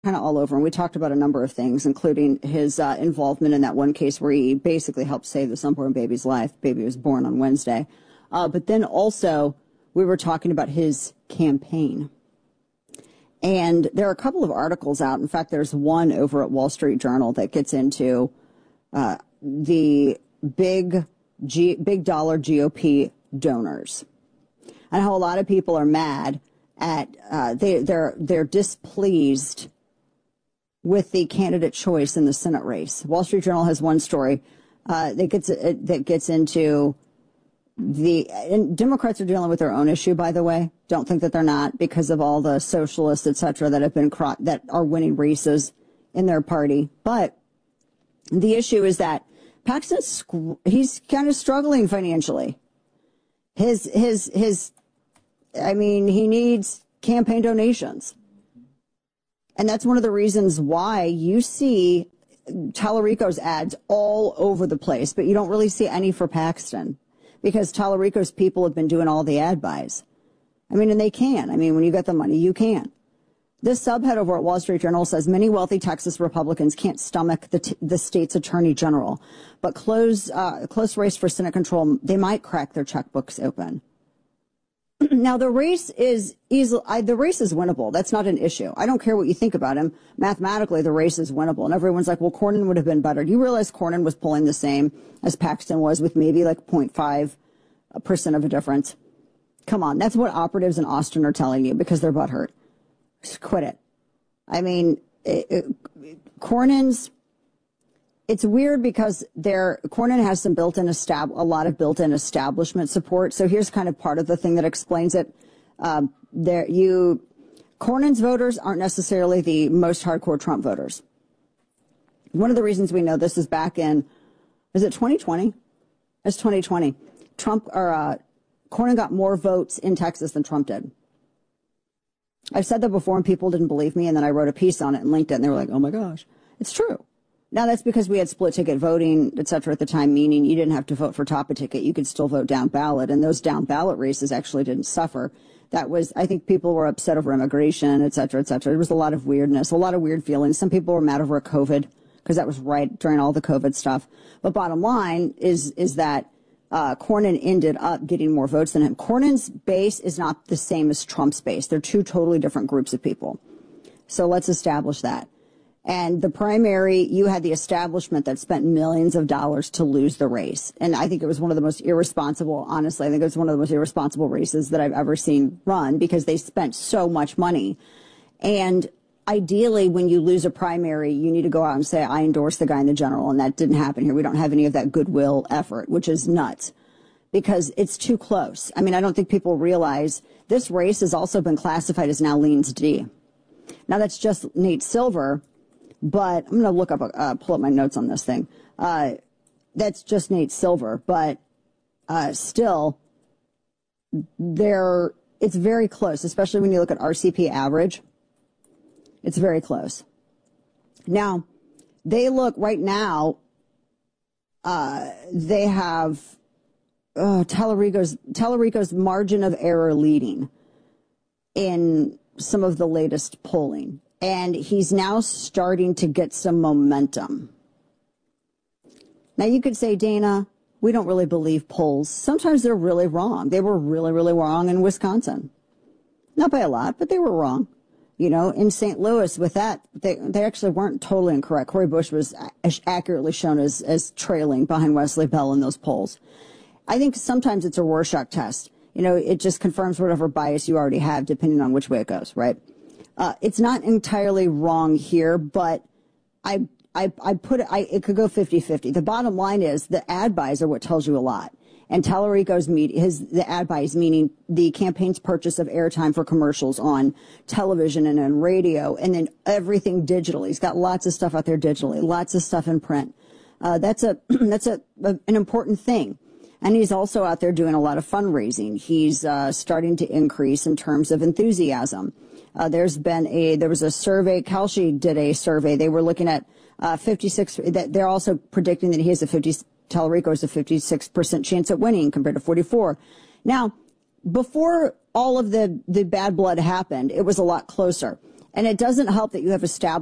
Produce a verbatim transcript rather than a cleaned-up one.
kind of all over. And we talked about a number of things, including his uh, involvement in that one case where he basically helped save this unborn baby's life. Baby was born on Wednesday. Uh, but then also we were talking about his campaign. And there are a couple of articles out. In fact, there's one over at Wall Street Journal that gets into uh, the big, G- big dollar G O P donors and how a lot of people are mad at uh, they they're they're displeased with the candidate choice in the Senate race. Wall Street Journal has one story uh, that gets uh, that gets into the and Democrats are dealing with their own issue, by the way. Don't think that they're not, because of all the socialists, et cetera, that have been cro- that are winning races in their party. But the issue is that Paxton's he's kind of struggling financially. His his his, I mean, he needs campaign donations, and that's one of the reasons why you see Tallarico's ads all over the place, but you don't really see any for Paxton, because Tallarico's people have been doing all the ad buys. I mean, and they can. I mean, when you get the money, you can. This subhead over at Wall Street Journal says many wealthy Texas Republicans can't stomach the, t- the state's attorney general, but close uh, close race for Senate control, they might crack their checkbooks open. Now, the race is easily, I, the race is winnable. That's not an issue. I don't care what you think about him. Mathematically, the race is winnable. And everyone's like, well, Cornyn would have been better. Do you realize Cornyn was pulling the same as Paxton was, with maybe like zero point five percent of a difference? Come on. That's what operatives in Austin are telling you, because they're butthurt. Just quit it. I mean, it, it, Cornyn's, it's weird because there, Cornyn has some built-in estab, a lot of built-in establishment support. So here's kind of part of the thing that explains it. Um, there, you, Cornyn's voters aren't necessarily the most hardcore Trump voters. One of the reasons we know this is back in, is it twenty twenty? It's twenty twenty. Trump, or, uh, Cornyn got more votes in Texas than Trump did. I've said that before and people didn't believe me, and then I wrote a piece on it and linked it, and they were like, oh my gosh, it's true. Now, that's because we had split ticket voting, et cetera, at the time, meaning you didn't have to vote for top a ticket. You could still vote down ballot, and those down ballot races actually didn't suffer. That was, I think people were upset over immigration, et cetera, et cetera. There was a lot of weirdness, a lot of weird feelings. Some people were mad over COVID, because that was right during all the COVID stuff. But bottom line is, is that Uh, Cornyn ended up getting more votes than him. Cornyn's base is not the same as Trump's base. They're two totally different groups of people. So let's establish that. And the primary, you had the establishment that spent millions of dollars to lose the race. And I think it was one of the most irresponsible, honestly, I think it was one of the most irresponsible races that I've ever seen run, because they spent so much money. And ideally, when you lose a primary, you need to go out and say, I endorse the guy in the general. And that didn't happen here. We don't have any of that goodwill effort, which is nuts, because it's too close. I mean, I don't think people realize this race has also been classified as now leans D. Now, that's just Nate Silver, but I'm going to look up, uh, pull up my notes on this thing. Uh, that's just Nate Silver, but uh, still, there, it's very close, especially when you look at R C P average. It's very close. Now, they look right now, uh, they have uh, Tallarico's, Tallarico's margin of error leading in some of the latest polling. And he's now starting to get some momentum. Now, you could say, Dana, we don't really believe polls. Sometimes they're really wrong. They were really, really wrong in Wisconsin. Not by a lot, but they were wrong. You know, in Saint Louis, with that, they they actually weren't totally incorrect. Cori Bush was accurately shown as, as trailing behind Wesley Bell in those polls. I think sometimes it's a Rorschach test. You know, it just confirms whatever bias you already have, depending on which way it goes, right? Uh, it's not entirely wrong here, but I I I put it, I, it could go fifty-fifty. The bottom line is the ad buys are what tells you a lot. And Tallarico's meet his the ad buys, meaning the campaign's purchase of airtime for commercials on television and on radio, and then everything digitally. He's got lots of stuff out there digitally, lots of stuff in print. Uh, that's a that's a, a an important thing. And he's also out there doing a lot of fundraising. He's uh, starting to increase in terms of enthusiasm. Uh, there's been a there was a survey. Kalshi did a survey. They were looking at uh, fifty-six. That they're also predicting that he has a fifty. Tallarico has a fifty-six percent chance at winning compared to forty-four. Now, before all of the, the bad blood happened, it was a lot closer. And it doesn't help that you have established